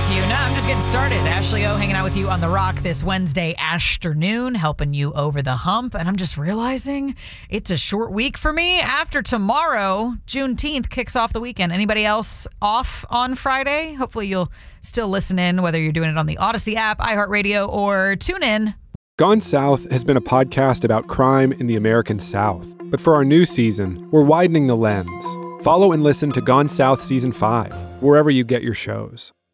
with you. No, I'm just getting started. Ashley O hanging out with you on The Rock this Wednesday afternoon, helping you over the hump. And I'm just realizing it's a short week for me. After tomorrow, Juneteenth kicks off the weekend. Anybody else off on Friday? Hopefully you'll still listen in, whether you're doing it on the Odyssey app, iHeartRadio, or tune in. Gone South has been a podcast about crime in the American South. But for our new season, we're widening the lens. Follow and listen to Gone South Season 5, wherever you get your shows.